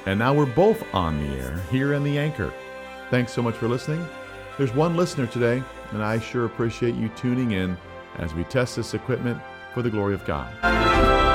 And now we're both on the air here in the Anchor. Thanks so much for listening. There's one listener today, and I sure appreciate you tuning in as we test this equipment for the glory of God.